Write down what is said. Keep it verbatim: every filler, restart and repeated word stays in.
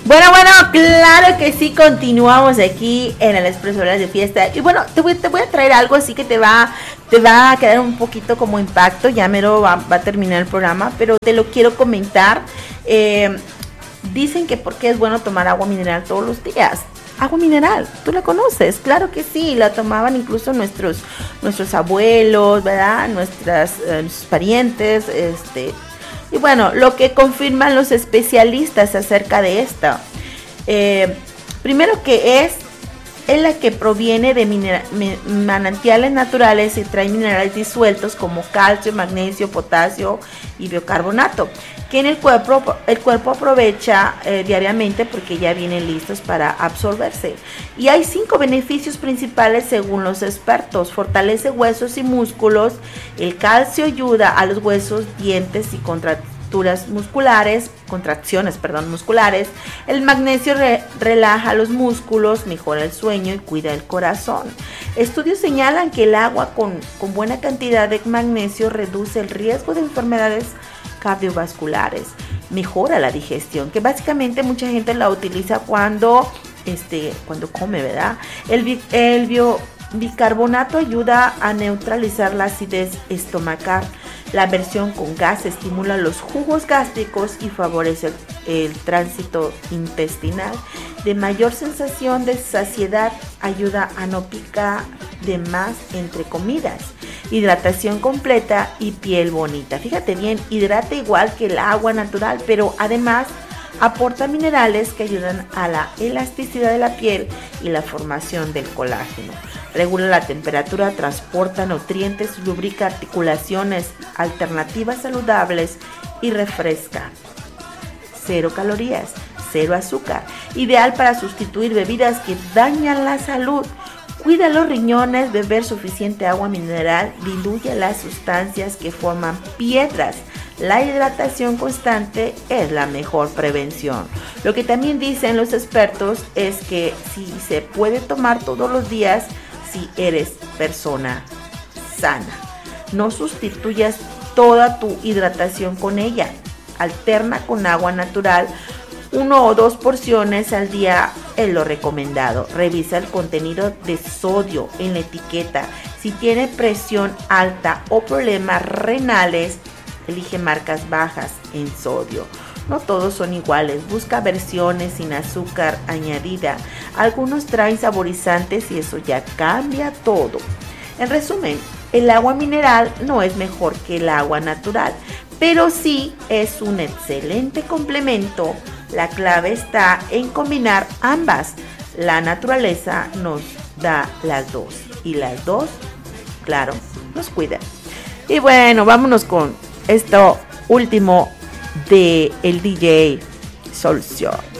Bueno, bueno, claro que sí, continuamos aquí en el Expreso Horas de Fiesta. Y bueno, te voy, te voy a traer algo así que te va, te va a quedar un poquito como impacto. Ya mero va, va a terminar el programa, pero te lo quiero comentar. Eh, dicen que porque es bueno tomar agua mineral todos los días. Agua mineral, ¿tú la conoces? Claro que sí, la tomaban incluso nuestros, nuestros abuelos, ¿verdad? Nuestras, eh, nuestros parientes, este... Y bueno, lo que confirman los especialistas acerca de esto, eh, primero que es, es la que proviene de minera, manantiales naturales y trae minerales disueltos como calcio, magnesio, potasio y bicarbonato, que en el cuerpo, el cuerpo aprovecha eh, diariamente porque ya vienen listos para absorberse. Y hay cinco beneficios principales según los expertos: fortalece huesos y músculos, el calcio ayuda a los huesos, dientes y contracturas musculares, contracciones, perdón, musculares. El magnesio re, relaja los músculos, mejora el sueño y cuida el corazón. Estudios señalan que el agua con, con buena cantidad de magnesio reduce el riesgo de enfermedades cardiovasculares, mejora la digestión, que básicamente mucha gente la utiliza cuando, este, cuando come, ¿verdad? El, el bio, bicarbonato ayuda a neutralizar la acidez estomacal. La versión con gas estimula los jugos gástricos y favorece el, el tránsito intestinal. De mayor sensación de saciedad, ayuda a no picar de más entre comidas. Hidratación completa y piel bonita. Fíjate bien, hidrata igual que el agua natural, pero además aporta minerales que ayudan a la elasticidad de la piel y la formación del colágeno. Regula la temperatura, transporta nutrientes, lubrica articulaciones, alternativas saludables y refresca. Cero calorías, cero azúcar. Ideal para sustituir bebidas que dañan la salud. Cuida los riñones, beber suficiente agua mineral, diluye las sustancias que forman piedras. La hidratación constante es la mejor prevención. Lo que también dicen los expertos es que si se puede tomar todos los días, si eres persona sana. No sustituyas toda tu hidratación con ella. Alterna con agua natural. Uno o dos porciones al día es lo recomendado. Revisa el contenido de sodio en la etiqueta. Si tiene presión alta o problemas renales, elige marcas bajas en sodio. No todos son iguales. Busca versiones sin azúcar añadida. Algunos traen saborizantes y eso ya cambia todo. En resumen, el agua mineral no es mejor que el agua natural, pero sí es un excelente complemento. La clave está en combinar ambas. La naturaleza nos da las dos y las dos, claro, nos cuidan. Y bueno, vámonos con esto último de el D J Solution.